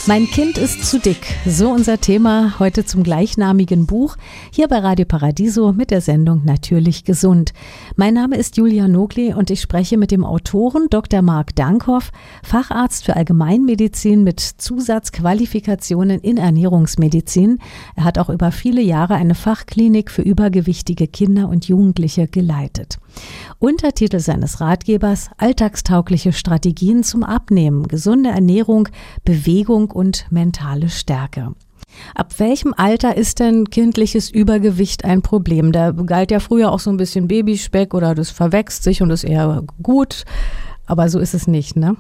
Mein Kind ist zu dick. So unser Thema heute zum gleichnamigen Buch. Hier bei Radio Paradiso mit der Sendung Natürlich gesund. Mein Name ist Julia Nogli und ich spreche mit dem Autoren Dr. Mark Dankhoff, Facharzt für Allgemeinmedizin mit Zusatzqualifikationen in Ernährungsmedizin. Er hat auch über viele Jahre eine Fachklinik für übergewichtige Kinder und Jugendliche geleitet. Untertitel seines Ratgebers: Alltagstaugliche Strategien zum Abnehmen, gesunde Ernährung, Bewegung und mentale Stärke. Ab welchem Alter ist denn kindliches Übergewicht ein Problem? Da galt ja früher auch so ein bisschen Babyspeck oder das verwächst sich und ist eher gut, aber so ist es nicht, ne?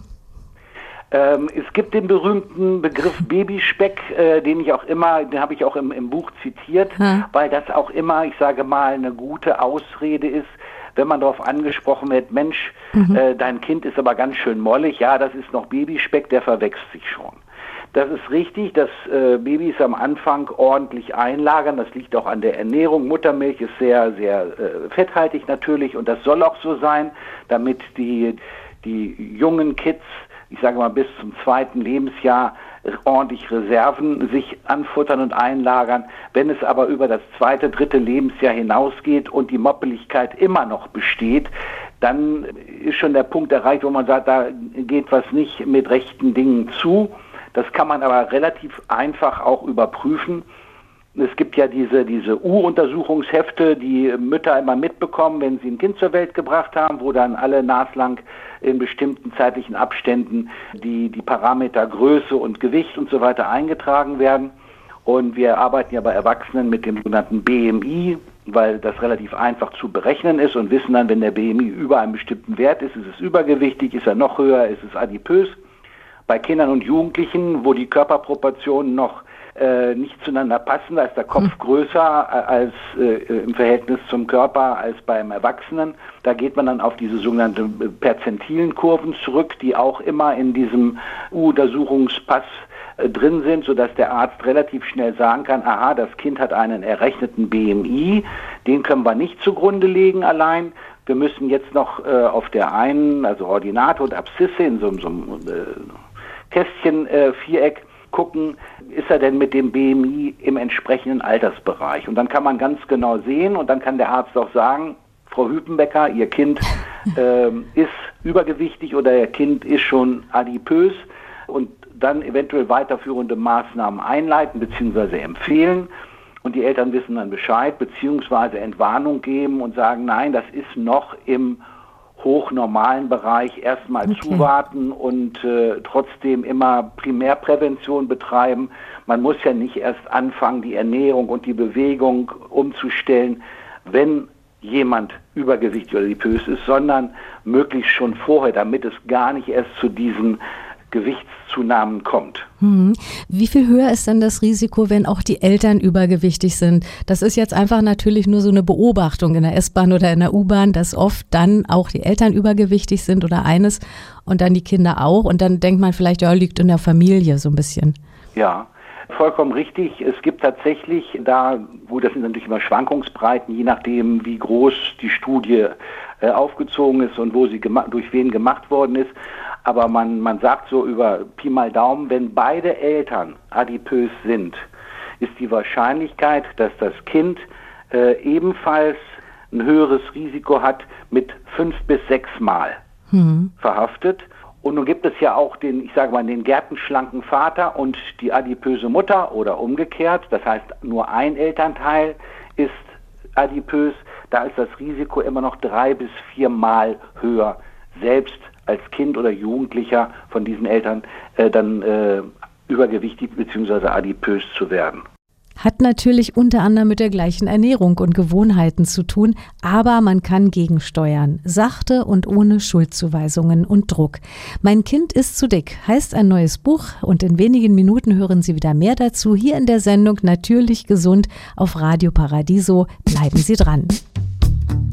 Es gibt den berühmten Begriff Babyspeck, den habe ich auch im Buch zitiert, weil das auch immer, ich sage mal, eine gute Ausrede ist, wenn man darauf angesprochen wird: Mensch, dein Kind ist aber ganz schön mollig, ja, das ist noch Babyspeck, der verwächst sich schon. Das ist richtig, dass Babys am Anfang ordentlich einlagern. Das liegt auch an der Ernährung. Muttermilch ist sehr, sehr fetthaltig natürlich, und das soll auch so sein, damit die jungen Kids, ich sage mal bis zum 2. Lebensjahr, ordentlich Reserven sich anfuttern und einlagern. Wenn es aber über das 2., 3. Lebensjahr hinausgeht und die Moppeligkeit immer noch besteht, dann ist schon der Punkt erreicht, wo man sagt, da geht was nicht mit rechten Dingen zu. Das kann man aber relativ einfach auch überprüfen. Es gibt ja diese U-Untersuchungshefte, die Mütter immer mitbekommen, wenn sie ein Kind zur Welt gebracht haben, wo dann alle naslang in bestimmten zeitlichen Abständen die Parameter Größe und Gewicht und so weiter eingetragen werden. Und wir arbeiten ja bei Erwachsenen mit dem sogenannten BMI, weil das relativ einfach zu berechnen ist, und wissen dann, wenn der BMI über einem bestimmten Wert ist es übergewichtig, ist er noch höher, ist es adipös. Bei Kindern und Jugendlichen, wo die Körperproportionen noch nicht zueinander passen, da ist der Kopf größer als im Verhältnis zum Körper als beim Erwachsenen. Da geht man dann auf diese sogenannten perzentilen Kurven zurück, die auch immer in diesem U-Untersuchungspass drin sind, sodass der Arzt relativ schnell sagen kann: Aha, das Kind hat einen errechneten BMI, den können wir nicht zugrunde legen allein. Wir müssen jetzt noch auf der einen, also Ordinate und Abszisse in so einem Kästchen-Viereck gucken, ist er denn mit dem BMI im entsprechenden Altersbereich? Und dann kann man ganz genau sehen, und dann kann der Arzt auch sagen: Frau Hüpenbecker, Ihr Kind ist übergewichtig oder Ihr Kind ist schon adipös, und dann eventuell weiterführende Maßnahmen einleiten bzw. empfehlen. Und die Eltern wissen dann Bescheid bzw. Entwarnung geben und sagen: Nein, das ist noch im hochnormalen Bereich, erstmal zuwarten und trotzdem immer Primärprävention betreiben. Man muss ja nicht erst anfangen, die Ernährung und die Bewegung umzustellen, wenn jemand übergewichtig oder adipös ist, sondern möglichst schon vorher, damit es gar nicht erst zu diesen Gewichtszunahmen kommt. Wie viel höher ist denn das Risiko, wenn auch die Eltern übergewichtig sind? Das ist jetzt einfach natürlich nur so eine Beobachtung in der S-Bahn oder in der U-Bahn, dass oft dann auch die Eltern übergewichtig sind oder eines und dann die Kinder auch. Und dann denkt man vielleicht, ja, liegt in der Familie so ein bisschen. Ja, vollkommen richtig. Es gibt tatsächlich da, das sind natürlich immer Schwankungsbreiten, je nachdem, wie groß die Studie aufgezogen ist und wo sie durch wen gemacht worden ist. Aber man sagt so über Pi mal Daumen, wenn beide Eltern adipös sind, ist die Wahrscheinlichkeit, dass das Kind ebenfalls ein höheres Risiko hat, mit 5 bis 6 Mal verhaftet. Und nun gibt es ja auch den gärtenschlanken Vater und die adipöse Mutter oder umgekehrt. Das heißt, nur ein Elternteil ist adipös. Da ist das Risiko immer noch 3 bis 4 Mal höher, selbst als Kind oder Jugendlicher von diesen Eltern dann übergewichtig bzw. adipös zu werden. Hat natürlich unter anderem mit der gleichen Ernährung und Gewohnheiten zu tun, aber man kann gegensteuern. Sachte und ohne Schuldzuweisungen und Druck. Mein Kind ist zu dick heißt ein neues Buch, und in wenigen Minuten hören Sie wieder mehr dazu hier in der Sendung Natürlich gesund auf Radio Paradiso. Bleiben Sie dran.